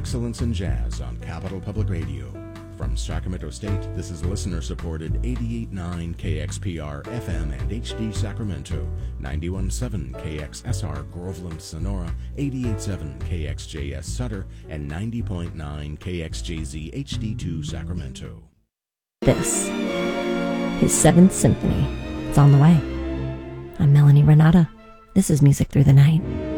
excellence in jazz on Capital Public Radio. From Sacramento State, this is listener-supported 88.9 KXPR FM and HD Sacramento, 91.7 KXSR Groveland Sonora, 88.7 KXJS Sutter, and 90.9 KXJZ HD2 Sacramento. This, his Seventh Symphony. It's on the way. I'm Melanie Renata. This is Music Through the Night.